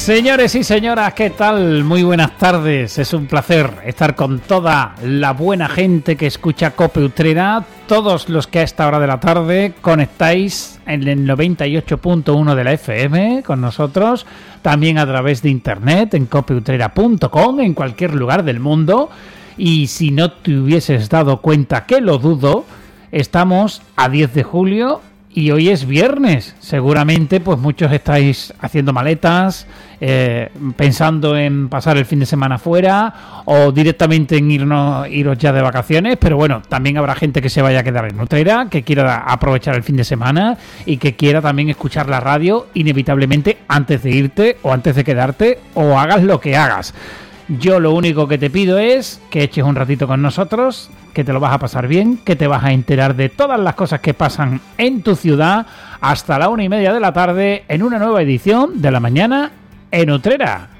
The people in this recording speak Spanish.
Señores y señoras, ¿qué tal? Muy buenas tardes. Es un placer estar con toda la buena gente que escucha COPE Utrera. Todos los que a esta hora de la tarde conectáis en el 98.1 de la FM con nosotros. También a través de internet en copeutrera.com en cualquier lugar del mundo. Y si no te hubieses dado cuenta, que lo dudo, estamos a 10 de julio y hoy es viernes. Seguramente pues muchos estáis haciendo maletas, pensando en pasar el fin de semana fuera o directamente en iros ya de vacaciones, pero bueno, también habrá gente que se vaya a quedar en Utrera, que quiera aprovechar el fin de semana y que quiera también escuchar la radio inevitablemente antes de irte o antes de quedarte, o hagas lo que hagas. Yo lo único que te pido es que eches un ratito con nosotros, que te lo vas a pasar bien, que te vas a enterar de todas las cosas que pasan en tu ciudad hasta la 1:30 de la tarde en una nueva edición de La Mañana en Utrera.